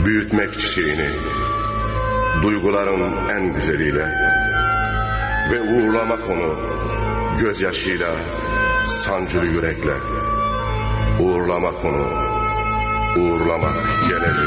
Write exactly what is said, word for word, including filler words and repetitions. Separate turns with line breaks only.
büyütmek çiçeğini, duyguların en güzeliyle ve uğurlamak onu gözyaşıyla, sancılı yürekle. Uğurlamak onu, uğurlamak geleli.